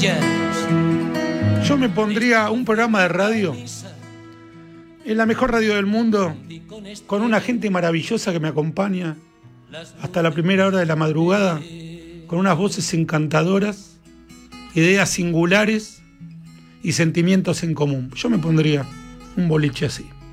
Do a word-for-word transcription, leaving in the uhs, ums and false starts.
Yo me pondría un programa de radio en la mejor radio del mundo, con una gente maravillosa que me acompaña hasta la primera hora de la madrugada, con unas voces encantadoras, ideas singulares y sentimientos en común. Yo me pondría un boliche así.